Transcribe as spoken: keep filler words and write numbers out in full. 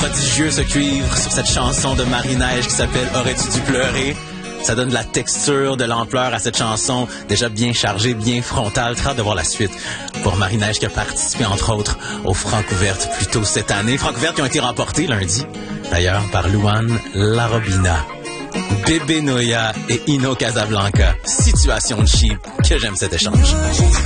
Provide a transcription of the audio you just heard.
prodigieux ce cuivre sur cette chanson de Marie-Neige qui s'appelle « Aurais-tu dû pleurer ». Ça donne de la texture, de l'ampleur à cette chanson, déjà bien chargée, bien frontale. Très hâte de voir la suite pour Marie-Neige qui a participé, entre autres, aux Francouvertes plus tôt cette année. Francouvertes qui ont été remportées lundi, d'ailleurs, par Louane Larobina, Bébé Noya et Ino Casablanca. Situation cheap, que j'aime cet échange.